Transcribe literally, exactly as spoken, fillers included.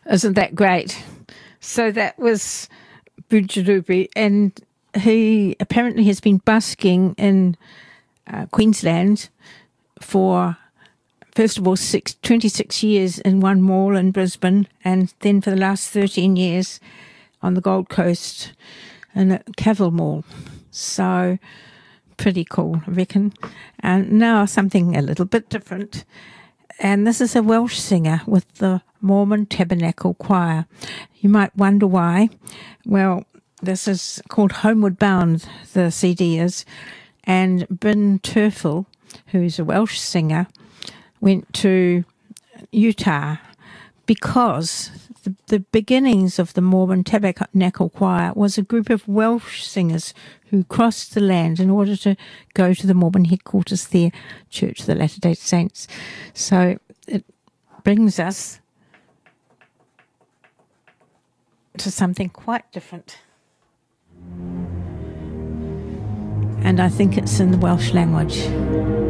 Isn't that great? So that was Bujurubi, and he apparently has been busking in uh, Queensland for, first of all, six, twenty-six years in one mall in Brisbane, and then for the last thirteen years on the Gold Coast in a Cavill Mall. So pretty cool, I reckon. And now something a little bit different. And this is a Welsh singer with the Mormon Tabernacle Choir. You might wonder why. Well, this is called Homeward Bound, the C D is. And Bryn Terfel, who's a Welsh singer, went to Utah because the, the beginnings of the Mormon Tabernacle Choir was a group of Welsh singers who crossed the land in order to go to the Mormon headquarters there, Church of the Latter-day Saints. So it brings us to something quite different. And I think it's in the Welsh language.